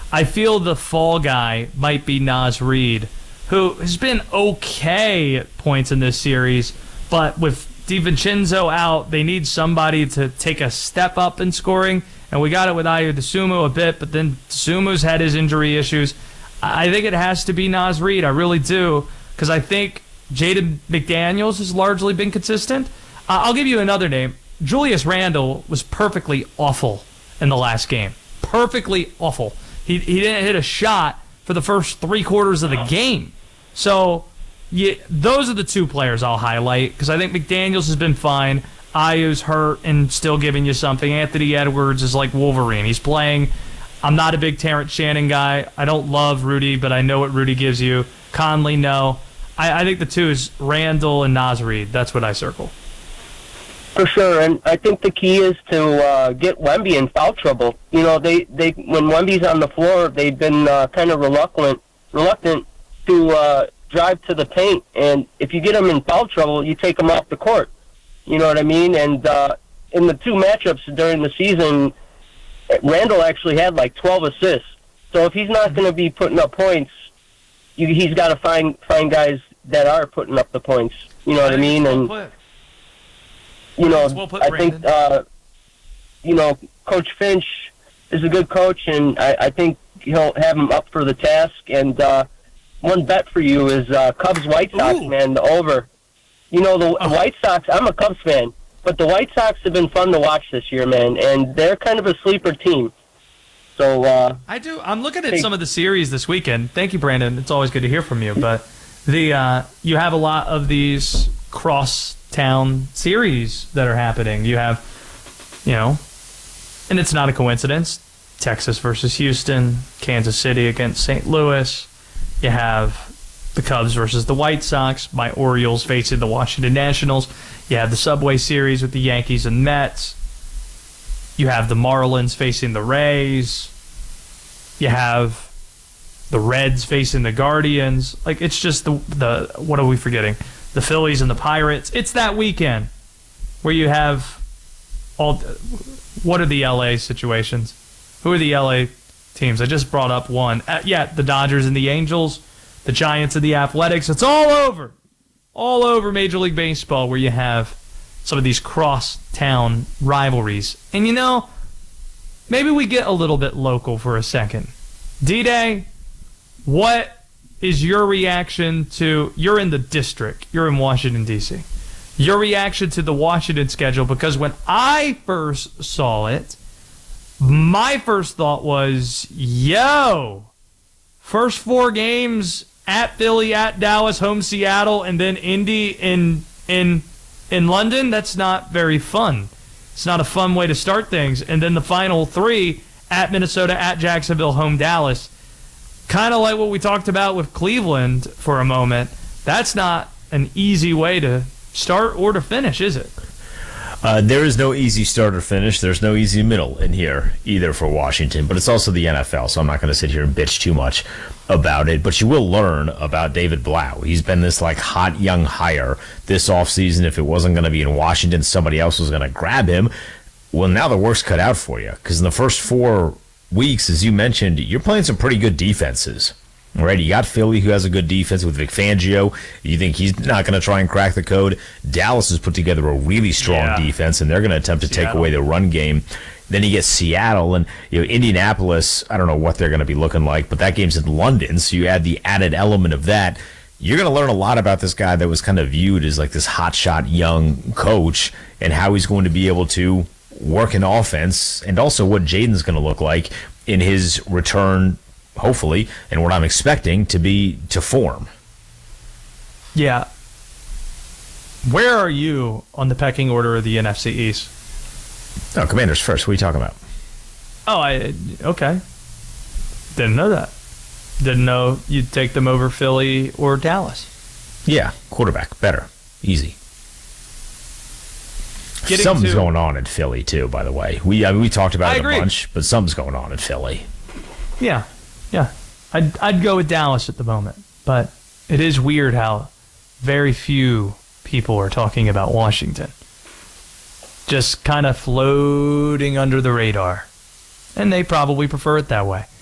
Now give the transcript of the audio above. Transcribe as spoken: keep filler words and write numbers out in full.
I feel the fall guy might be Naz Reid, who has been okay at points in this series, but with DiVincenzo out, they need somebody to take a step up in scoring, and we got it with Ayo Dosunmu a bit, but then Dosunmu's had his injury issues. I think it has to be Naz Reid, I really do, because I think Jaden McDaniels has largely been consistent. Uh, I'll give you another name. Julius Randle was perfectly awful in the last game. Perfectly awful. He he didn't hit a shot for the first three quarters of the game. So yeah, those are the two players I'll highlight because I think McDaniels has been fine. Ayu's hurt and still giving you something. Anthony Edwards is like Wolverine. He's playing. I'm not a big Terrence Shannon guy. I don't love Rudy, but I know what Rudy gives you. Conley, no. I, I think the two is Randall and Naz Reid. That's what I circle. For sure, and I think the key is to uh, get Wemby in foul trouble. You know, they, they when Wemby's on the floor, they've been uh, kind of reluctant reluctant to uh, drive to the paint, and if you get him in foul trouble, you take him off the court. You know what I mean? And uh, in the two matchups during the season, Randall actually had like twelve assists. So if he's not going to be putting up points, you, he's got to find find guys that are putting up the points. You know what I mean? And you know, well put, I think, uh, you know, Coach Finch is a good coach, and I, I think he'll have him up for the task. And uh, one bet for you is uh, Cubs-White Sox, Ooh. man, the over. You know, the oh. White Sox, I'm a Cubs fan, but the White Sox have been fun to watch this year, man, and they're kind of a sleeper team. So uh, I do. I'm looking at hey. some of the series this weekend. Thank you, Brandon. It's always good to hear from you. But the uh, you have a lot of these cross town series that are happening. You have, you know, and it's not a coincidence, Texas versus Houston, Kansas City against Saint Louis. You have the Cubs versus the White Sox, my Orioles facing the Washington Nationals. You have the Subway Series with the Yankees and Mets. You have the Marlins facing the Rays. You have the Reds facing the Guardians. Like, it's just the, the what are we forgetting? The Phillies and the Pirates. It's that weekend where you have all. What are the L A situations? Who are the L A teams? I just brought up one. Uh, yeah, the Dodgers and the Angels, the Giants and the Athletics. It's all over. All over Major League Baseball where you have some of these cross-town rivalries. And you know, maybe we get a little bit local for a second. D-Day, what is your reaction to, you're in the district, you're in Washington, D C, your reaction to the Washington schedule? Because when I first saw it, my first thought was, yo, first four games at Philly, at Dallas, home Seattle, and then Indy in in in London, that's not very fun. It's not a fun way to start things. And then the final three, at Minnesota, at Jacksonville, home Dallas. Kind of like what we talked about with Cleveland for a moment. That's not an easy way to start or to finish, is it? Uh, there is no easy start or finish. There's no easy middle in here either for Washington, but it's also the N F L, so I'm not going to sit here and bitch too much about it. But you will learn about David Blau. He's been this like hot young hire this offseason. If it wasn't going to be in Washington, somebody else was going to grab him. Well, now the work's cut out for you because in the first four weeks, as you mentioned, you're playing some pretty good defenses. Right, you got Philly, who has a good defense with Vic Fangio. You think he's not going to try and crack the code. Dallas has put together a really strong yeah. defense, and they're going to attempt to Seattle. take away the run game. Then you get Seattle and you know Indianapolis. I don't know what they're going to be looking like, but that game's in London, so you add the added element of that. You're going to learn a lot about this guy that was kind of viewed as like this hotshot young coach and how he's going to be able to work in offense, and also what Jaden's going to look like in his return, hopefully, and what I'm expecting to be to form. Yeah. Where are you on the pecking order of the N F C East? No, Commanders first. What are you talking about? Oh, I okay. Didn't know that. Didn't know you'd take them over Philly or Dallas. Yeah, quarterback. Better. Easy. Getting something's to, going on in Philly, too, by the way. We I mean, we talked about I it agree. a bunch, but something's going on in Philly. Yeah. Yeah. I'd, I'd go with Dallas at the moment. But it is weird how very few people are talking about Washington. Just kind of floating under the radar. And they probably prefer it that way.